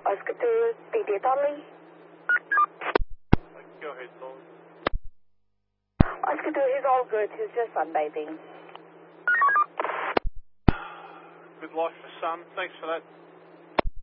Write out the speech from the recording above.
Oscar 2, PD Dolly. Go ahead, Dolly. Oscar 2, he's all good. He's just sunbathing. Good life for sun. Thanks for that.